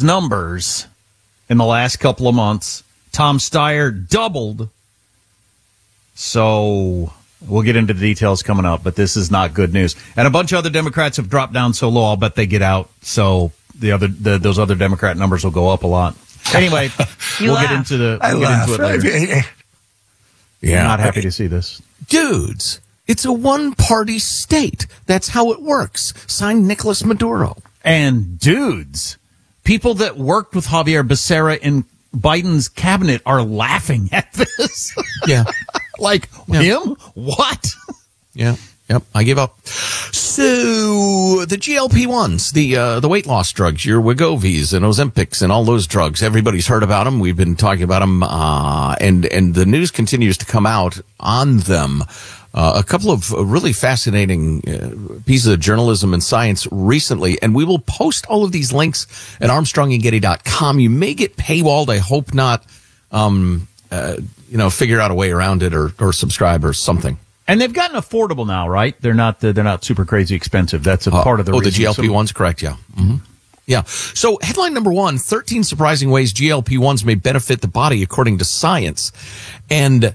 those numbers in the last couple of months. Tom Steyer doubled. So we'll get into the details coming up, but this is not good news. And a bunch of other Democrats have dropped down so low, I'll bet they get out. So those other Democrat numbers will go up a lot. Anyway, we'll get into it later. Yeah, not happy to see this. Dudes, it's a one-party state. That's how it works. Signed, Nicolas Maduro. And dudes, people that worked with Javier Becerra in Biden's cabinet are laughing at this. Yeah. Him? What? Yeah. Yep. I give up. So the GLP-1s, the weight loss drugs, your Wegovy's and Ozempics and all those drugs, everybody's heard about them. We've been talking about them, and the news continues to come out on them. A couple of really fascinating pieces of journalism and science recently, and we will post all of these links at ArmstrongandGetty.com. You may get paywalled. I hope not. Figure out a way around it or subscribe or something. And they've gotten affordable now, right? They're not super crazy expensive. That's a part of the reason. The GLP-1s, correct? Yeah. Mm-hmm. Yeah. So headline number 1, 13 surprising ways GLP-1s may benefit the body according to science. And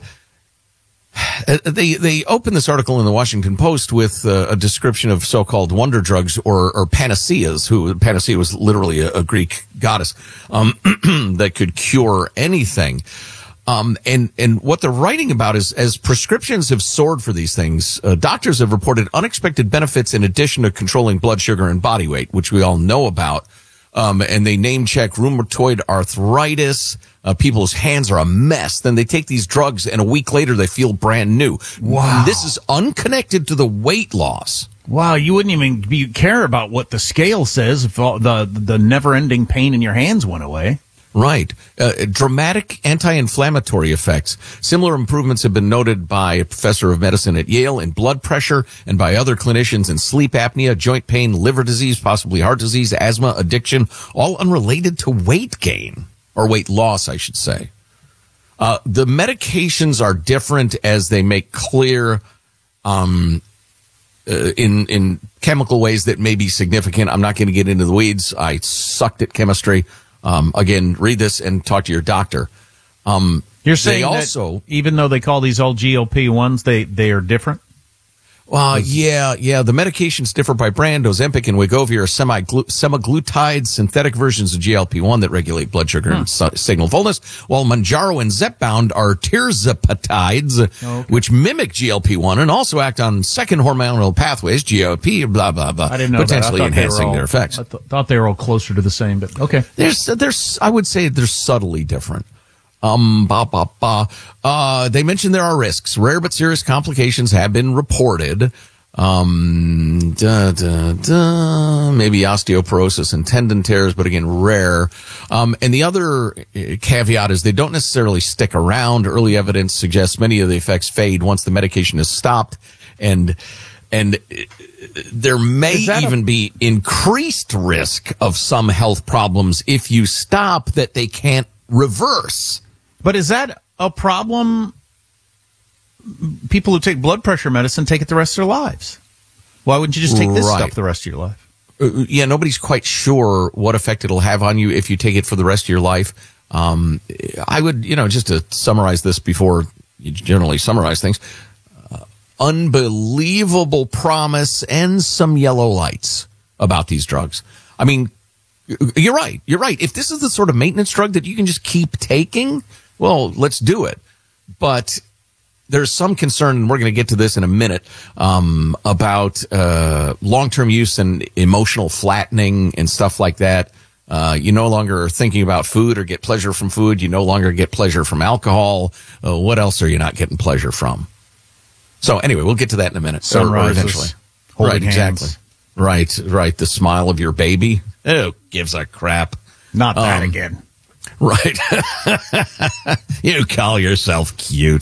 they open this article in the Washington Post with a description of so-called wonder drugs or panaceas. Panacea was literally a Greek goddess that could cure anything. And what they're writing about is, as prescriptions have soared for these things, doctors have reported unexpected benefits in addition to controlling blood sugar and body weight, which we all know about. And they name check rheumatoid arthritis. People's hands are a mess. Then they take these drugs and a week later they feel brand new. Wow. This is unconnected to the weight loss. Wow, you wouldn't even care about what the scale says if the never-ending pain in your hands went away. Right. Dramatic anti-inflammatory effects. Similar improvements have been noted by a professor of medicine at Yale in blood pressure and by other clinicians in sleep apnea, joint pain, liver disease, possibly heart disease, asthma, addiction, all unrelated to weight gain or weight loss, I should say. The medications are different as they make clear in chemical ways that may be significant. I'm not going to get into the weeds. I sucked at chemistry. Again, read this and talk to your doctor. You're saying that even though they call these all GLP-1s, they are different? Yeah. The medications differ by brand. Ozempic and Wegovy are semaglutide synthetic versions of GLP-1 that regulate blood sugar and signal fullness, while Mounjaro and Zepbound are tirzepatides, which mimic GLP-1 and also act on second hormonal pathways, GOP, blah, blah, blah, I didn't know potentially that. enhancing their effects. I thought they were all closer to the same, but okay. I would say they're subtly different. They mentioned there are risks. Rare but serious complications have been reported. Maybe osteoporosis and tendon tears, but again, rare. And the other caveat is they don't necessarily stick around. Early evidence suggests many of the effects fade once the medication is stopped. And there may even be increased risk of some health problems if you stop that they can't reverse. But is that a problem? People who take blood pressure medicine take it the rest of their lives. Why wouldn't you just take this stuff the rest of your life? Nobody's quite sure what effect it'll have on you if you take it for the rest of your life. I would, just to summarize this before you generally summarize things, unbelievable promise and some yellow lights about these drugs. I mean, you're right. If this is the sort of maintenance drug that you can just keep taking, well, let's do it. But there's some concern, and we're going to get to this in a minute, about long-term use and emotional flattening and stuff like that. You no longer are thinking about food or get pleasure from food. You no longer get pleasure from alcohol. What else are you not getting pleasure from? So anyway, we'll get to that in a minute. Or eventually. Right, exactly. Right. The smile of your baby. Who gives a crap? Not that again. Right. You call yourself cute.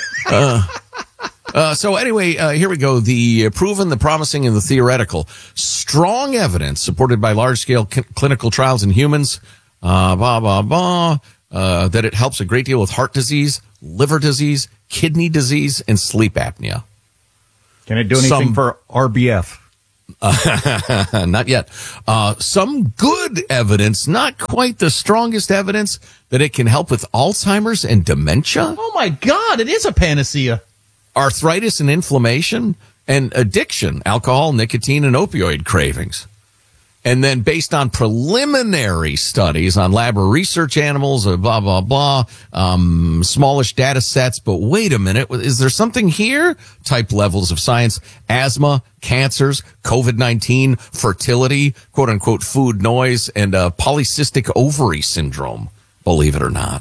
So anyway, here we go. The proven, the promising, and the theoretical. Strong evidence supported by large-scale clinical trials in humans, that it helps a great deal with heart disease, liver disease, kidney disease, and sleep apnea. Can it do anything for RBF? Not yet. Some good evidence, not quite the strongest evidence, that it can help with Alzheimer's and dementia. Oh my God, it is a panacea. Arthritis and inflammation, and addiction, alcohol, nicotine, and opioid cravings. And then based on preliminary studies on lab or research animals, blah, blah, blah, smallish data sets. But wait a minute, is there something here? Type levels of science, asthma, cancers, COVID-19, fertility, quote unquote, food noise, and polycystic ovary syndrome, believe it or not.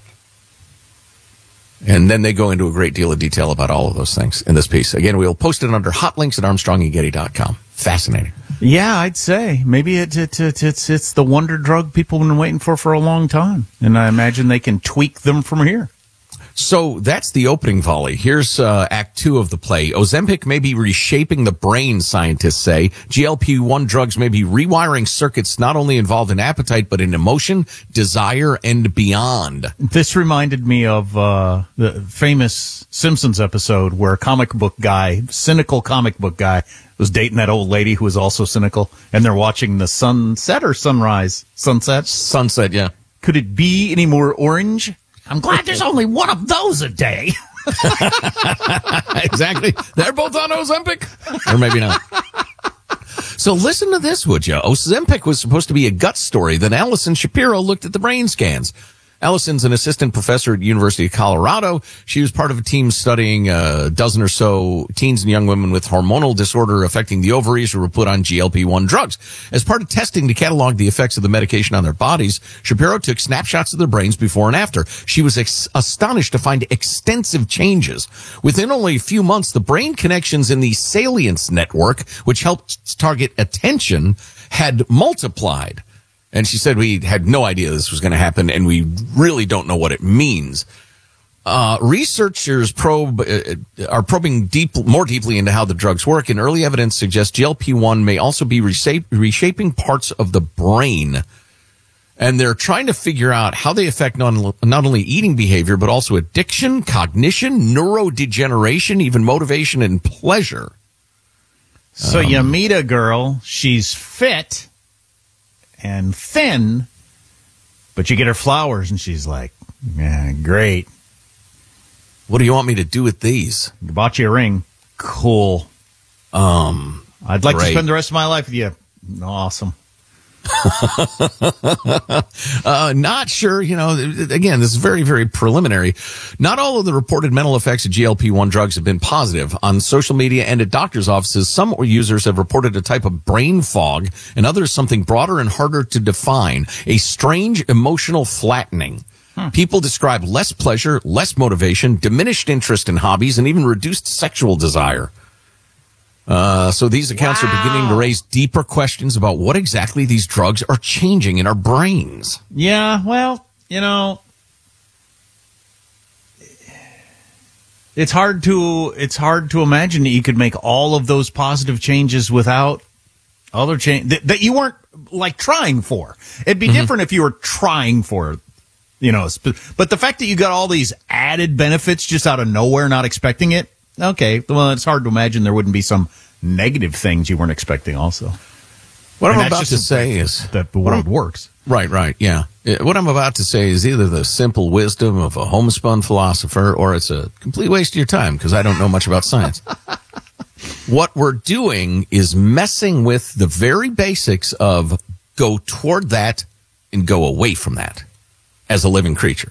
And then they go into a great deal of detail about all of those things in this piece. Again, we'll post it under hot links at armstrongandgetty.com. Fascinating. Yeah, I'd say maybe it's the wonder drug people have been waiting for a long time, and I imagine they can tweak them from here. So that's the opening volley. Here's Act 2 of the play. Ozempic may be reshaping the brain, scientists say. GLP-1 drugs may be rewiring circuits not only involved in appetite, but in emotion, desire, and beyond. This reminded me of the famous Simpsons episode where a comic book guy, cynical comic book guy, was dating that old lady who was also cynical, and they're watching the sunset or sunrise? Sunset? Sunset, yeah. Could it be any more orange? I'm glad there's only one of those a day. Exactly. They're both on Ozempic. Or maybe not. So listen to this, would you? Ozempic was supposed to be a gut story. Then Allison Shapiro looked at the brain scans. Allison's an assistant professor at University of Colorado. She was part of a team studying a dozen or so teens and young women with hormonal disorder affecting the ovaries who were put on GLP-1 drugs. As part of testing to catalog the effects of the medication on their bodies, Shapiro took snapshots of their brains before and after. She was astonished to find extensive changes. Within only a few months, the brain connections in the salience network, which helps target attention, had multiplied. And she said, we had no idea this was going to happen, and we really don't know what it means. Researchers are probing more deeply into how the drugs work, and early evidence suggests GLP-1 may also be reshaping parts of the brain. And they're trying to figure out how they affect not only eating behavior, but also addiction, cognition, neurodegeneration, even motivation and pleasure. So you meet a girl, she's fit and thin, but you get her flowers and she's like, yeah, great. What do you want me to do with these? I bought you a ring. Cool. I'd like to spend the rest of my life with you. Awesome. Not sure, again, this is very, very preliminary. Not all of the reported mental effects of GLP-1 drugs have been positive. On social media and at doctors' offices, some users have reported a type of brain fog, and others something broader and harder to define, a strange emotional flattening. People describe less pleasure, less motivation, diminished interest in hobbies, and even reduced sexual desire. So these accounts are beginning to raise deeper questions about what exactly these drugs are changing in our brains. Yeah, well, it's hard to imagine that you could make all of those positive changes without other change that you weren't like trying for. It'd be different if you were trying for it. But the fact that you got all these added benefits just out of nowhere, not expecting it. Okay, well, it's hard to imagine there wouldn't be some negative things you weren't expecting also. What I'm about to say is that the world works. Right, yeah. What I'm about to say is either the simple wisdom of a homespun philosopher or it's a complete waste of your time because I don't know much about science. What we're doing is messing with the very basics of go toward that and go away from that as a living creature.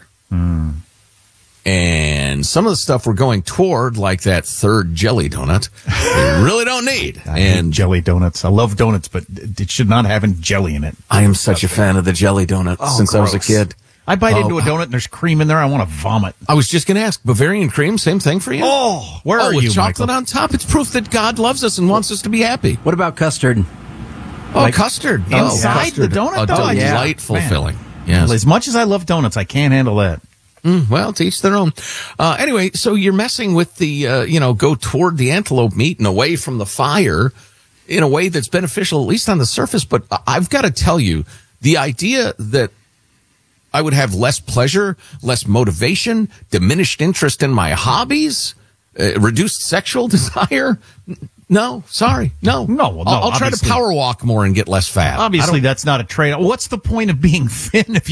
And some of the stuff we're going toward, like that third jelly donut, we really don't need. I hate jelly donuts. I love donuts, but it should not have jelly in it. I am such a fan of the jelly donut since gross. I was a kid. I bite into a donut and there's cream in there. I want to vomit. I was just going to ask, Bavarian cream, same thing for you? Oh, where are with you, chocolate Michael? on top. It's proof that God loves us and wants us to be happy. What about custard? Custard. Inside the custard. donut, A though? delightful Man. filling. Yes. As much as I love donuts, I can't handle that. Well, to each their own. Anyway, so you're messing with the, go toward the antelope meat and away from the fire in a way that's beneficial, at least on the surface. But I've got to tell you, the idea that I would have less pleasure, less motivation, diminished interest in my hobbies, reduced sexual desire, No, sorry. No. I'll try to obviously. power walk more and get less fat. Obviously, that's not a trade. What's the point of being thin if